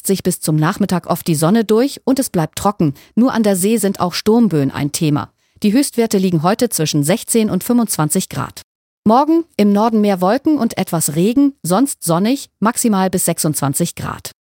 setzt sich bis zum Nachmittag oft die Sonne durch und es bleibt trocken. Nur an der See sind auch Sturmböen ein Thema. Die Höchstwerte liegen heute zwischen 16 und 25 Grad. Morgen im Norden mehr Wolken und etwas Regen, sonst sonnig, maximal bis 26 Grad.